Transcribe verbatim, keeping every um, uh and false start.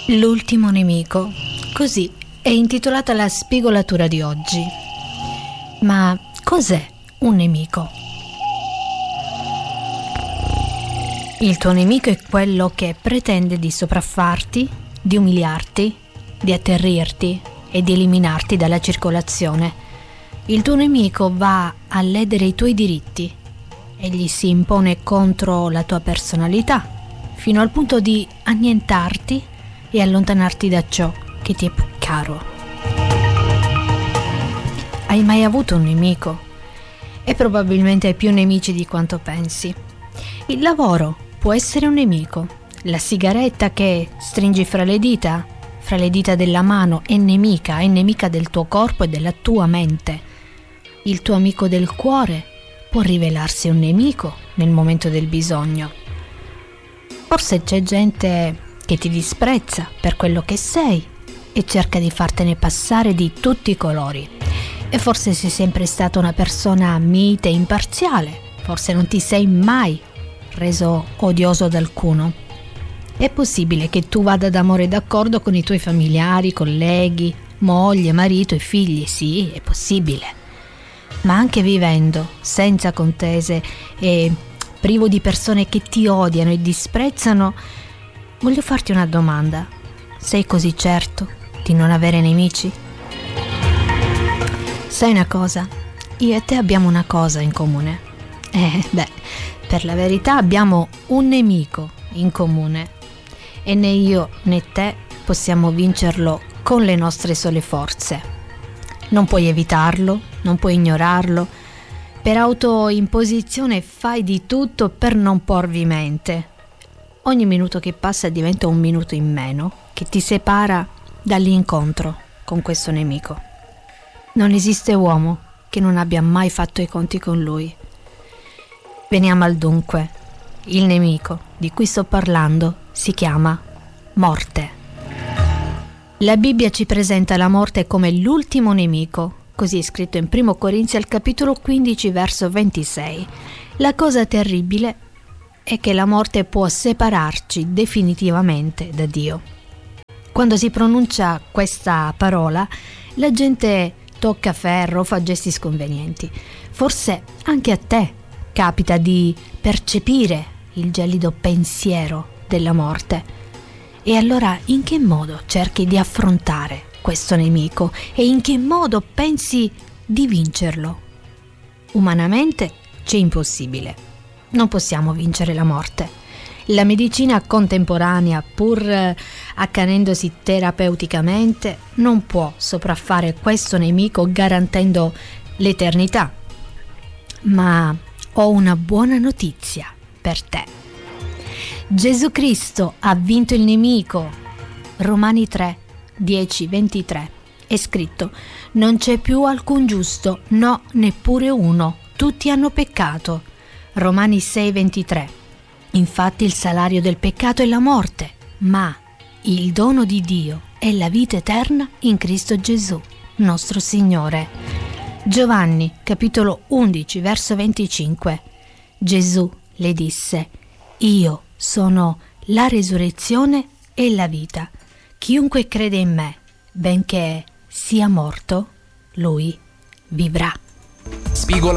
L'ultimo nemico. Così è intitolata la spigolatura di oggi. Ma cos'è un nemico? Il tuo nemico è quello che pretende di sopraffarti, di umiliarti, di atterrirti e di eliminarti dalla circolazione. Il tuo nemico va a ledere i tuoi diritti. Egli si impone contro la tua personalità, fino al punto di annientarti e allontanarti da ciò che ti è più caro. Hai mai avuto un nemico? E probabilmente hai più nemici di quanto pensi. Il lavoro può essere un nemico. La sigaretta che stringi fra le dita, fra le dita della mano, è nemica, è nemica del tuo corpo e della tua mente. Il tuo amico del cuore può rivelarsi un nemico nel momento del bisogno. Forse c'è gente che ti disprezza per quello che sei e cerca di fartene passare di tutti i colori. E forse sei sempre stata una persona mite e imparziale, forse non ti sei mai reso odioso ad alcuno. È possibile che tu vada d'amore e d'accordo con i tuoi familiari, colleghi, moglie, marito e figli, sì, è possibile. Ma anche vivendo senza contese e privo di persone che ti odiano e disprezzano, voglio farti una domanda. Sei così certo di non avere nemici? Sai una cosa? Io e te abbiamo una cosa in comune. Eh, beh, per la verità abbiamo un nemico in comune. E né io né te possiamo vincerlo con le nostre sole forze. Non puoi evitarlo, non puoi ignorarlo. Per autoimposizione fai di tutto per non porvi mente. Ogni minuto che passa diventa un minuto in meno che ti separa dall'incontro con questo nemico. Non esiste uomo che non abbia mai fatto i conti con lui. Veniamo al dunque. Il nemico di cui sto parlando si chiama morte. La Bibbia ci presenta la morte come l'ultimo nemico. Così è scritto in primo Corinzi al capitolo quindici verso ventisei. La cosa terribile è che la morte può separarci definitivamente da Dio. Quando si pronuncia questa parola, la gente tocca ferro, fa gesti sconvenienti. Forse anche a te capita di percepire il gelido pensiero della morte. E allora in che modo cerchi di affrontare questo nemico e in che modo pensi di vincerlo? Umanamente c'è impossibile. Non possiamo vincere la morte. La medicina contemporanea, pur accanendosi terapeuticamente, non può sopraffare questo nemico garantendo l'eternità. Ma ho una buona notizia per te. Gesù Cristo ha vinto il nemico. Romani tre, dieci, ventitré. È scritto: non c'è più alcun giusto, no, neppure uno. Tutti hanno peccato. Romani sei, ventitré. Infatti il salario del peccato è la morte, ma il dono di Dio è la vita eterna in Cristo Gesù, nostro Signore. Giovanni, capitolo undici, verso venticinque. Gesù le disse: io sono la resurrezione e la vita. Chiunque crede in me, benché sia morto, lui vivrà. Spigola